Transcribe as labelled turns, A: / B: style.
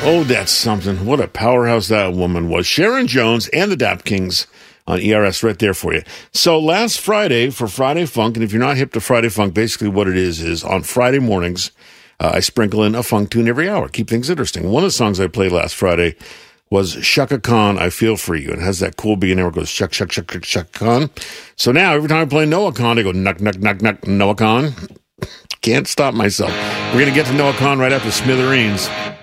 A: Oh, that's something. What a powerhouse that woman was. Sharon Jones and the Dap Kings on ERS right there for you. So last Friday for Friday Funk, and if you're not hip to Friday Funk, basically what it is on Friday mornings, I sprinkle in a funk tune every hour. Keep things interesting. One of the songs I played last Friday was Chaka Khan, I Feel For You. And it has that cool beginning where it goes, Chaka Khan. So now every time I play Noah Khan, I go, knock, knock, knock, knock, Noah Khan. Can't stop myself. We're going to get to Noah Khan right after Smithereens.